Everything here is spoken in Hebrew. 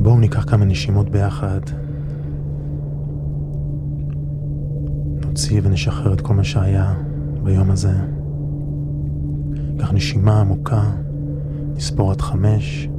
בואו ניקח כמה נשימות ביחד. נוציא ונשחרר את כל מה שהיה ביום הזה. קח נשימה עמוקה, נספור עד 5.